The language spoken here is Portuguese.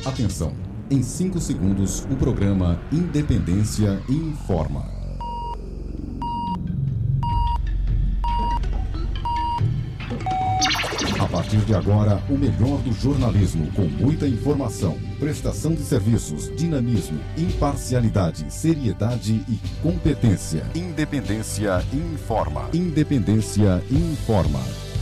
Atenção, em 5 segundos o programa Independência informa. A partir de agora, o melhor do jornalismo, com muita informação, prestação de serviços, dinamismo, imparcialidade, seriedade e competência. Independência informa. Independência informa.